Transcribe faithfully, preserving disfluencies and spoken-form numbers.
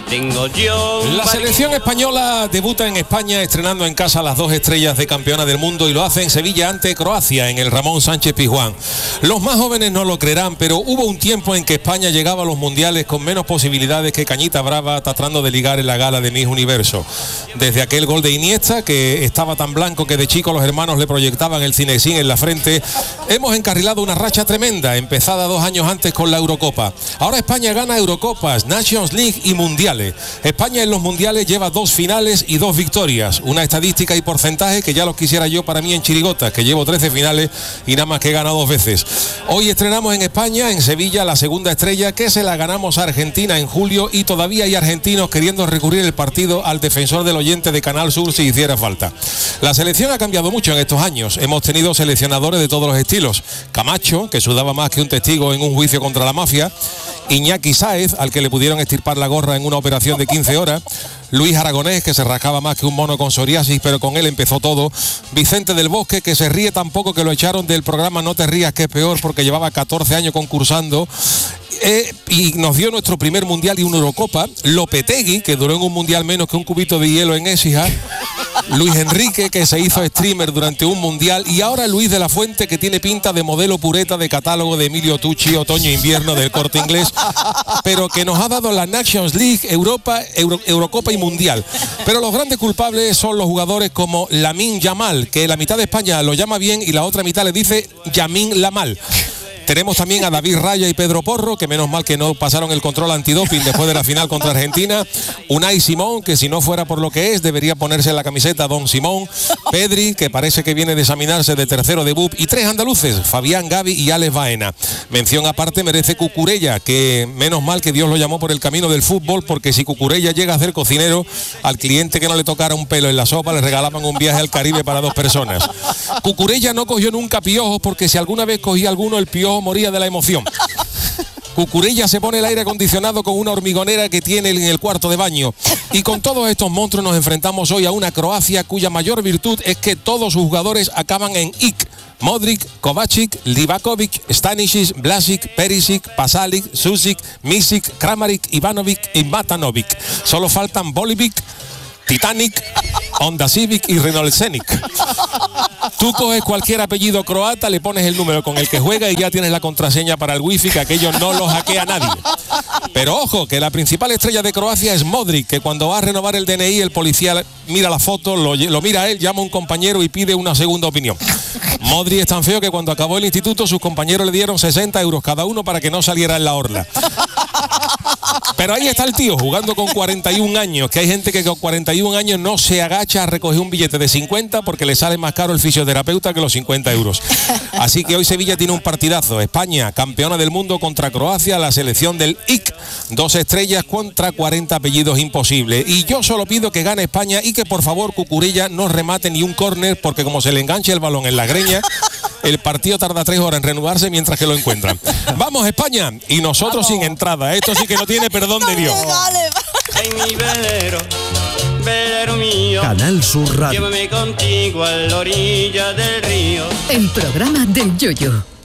tengo yo. La selección española debuta en España estrenando en casa las dos estrellas de campeona del mundo y lo hace en Sevilla ante Croacia en el Ramón Sánchez Pizjuán. Los más jóvenes no lo creerán, pero hubo un tiempo en que España llegaba a los mundiales con menos posibilidades que Cañita Brava tratando de ligar en la gala de Miss Universo. Desde aquel gol de Iniesta, que estaba tan blanco que de chico los hermanos le proyectaban el Cinexin en la frente, hemos encarrilado una racha tremenda, empezada dos años antes con la Eurocopa. Ahora España gana Eurocopas, Nations League y Mundiales. España en los mundiales lleva dos finales y dos victorias, una estadística y porcentaje que ya los quisiera yo para mí en chirigotas, que llevo trece finales y nada más que he ganado dos veces. Hoy estrenamos en España, en Sevilla, la segunda estrella, que se la ganamos a Argentina en julio y todavía hay argentinos queriendo recurrir el partido al defensor del oyente de Canal Sur si hiciera falta. La selección ha cambiado mucho en estos años, hemos tenido seleccionadores de todos los estilos. Camacho, que sudaba más que un testigo en un juicio contra la mafia, Iñaki Sáez, al que le pudieron estirpar la gorra en una operación de quince horas, Luis Aragonés, que se rascaba más que un mono con psoriasis, pero con él empezó todo, Vicente del Bosque, que se ríe tan poco que lo echaron del programa No te rías que es peor, porque llevaba catorce años concursando, eh, y nos dio nuestro primer mundial y una Eurocopa, Lopetegui, que duró en un mundial menos que un cubito de hielo en Écija, Luis Enrique, que se hizo streamer durante un mundial, y ahora Luis de la Fuente, que tiene pinta de modelo pureta de catálogo de Emilio Tucci, otoño-invierno del Corte Inglés, pero que nos ha dado la Nations League, Europa, Euro, Eurocopa y Mundial. Pero los grandes culpables son los jugadores como Lamine Yamal, que la mitad de España lo llama bien y la otra mitad le dice Yamin Lamal. Tenemos también a David Raya y Pedro Porro, que menos mal que no pasaron el control antidoping después de la final contra Argentina. Unai Simón, que si no fuera por lo que es, debería ponerse en la camiseta Don Simón. Pedri, que parece que viene de examinarse de tercero de B U P. Y tres andaluces, Fabián, Gavi y Alex Baena. Mención aparte merece Cucurella, que menos mal que Dios lo llamó por el camino del fútbol, porque si Cucurella llega a ser cocinero, al cliente que no le tocara un pelo en la sopa le regalaban un viaje al Caribe para dos personas. Cucurella no cogió nunca piojos, porque si alguna vez cogía alguno, el piojo moría de la emoción. Cucurella se pone el aire acondicionado con una hormigonera que tiene en el cuarto de baño. Y con todos estos monstruos nos enfrentamos hoy a una Croacia cuya mayor virtud es que todos sus jugadores acaban en ic. Modric, Kovacic, Livakovic, Stanisic, Blasic, Perisic, Pasalic, Susic, Misic, Kramaric, Ivanovic y Matanovic. Solo faltan Bolivic, Titanic, Honda Civic y Renault Scenic. Tú coges cualquier apellido croata, le pones el número con el que juega y ya tienes la contraseña para el wifi, que aquello no lo hackea nadie. Pero ojo, que la principal estrella de Croacia es Modric, que cuando va a renovar el D N I, el policía mira la foto, lo, lo mira a él, llama a un compañero y pide una segunda opinión. Modric es tan feo que cuando acabó el instituto sus compañeros le dieron sesenta euros cada uno para que no saliera en la orla. Pero ahí está el tío jugando con cuarenta y un años, que hay gente que con cuarenta y un años no se agacha a recoger un billete de cincuenta porque le sale más caro el fisioterapeuta que los cincuenta euros. Así que hoy Sevilla tiene un partidazo. España, campeona del mundo contra Croacia, la selección del ic. Dos estrellas contra cuarenta apellidos imposibles. Y yo solo pido que gane España y que por favor Cucurella no remate ni un córner, porque como se le enganche el balón en la greña, el partido tarda tres horas en reanudarse mientras que lo encuentran. Vamos España, y nosotros Vamos. Sin entrada. Esto sí que no tiene perdón de Dios. En mi velero, velero mío, Canal Sur Radio. Llévame contigo a la orilla del río. El programa del Yoyo.